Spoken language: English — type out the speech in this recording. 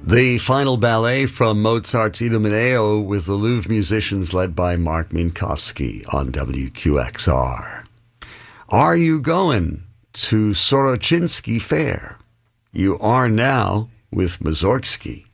The final ballet from Mozart's Idomeneo with the Louvre musicians led by Mark Minkowski on WQXR. Are you going to Sorochinsky Fair? You are now with Mussorgsky.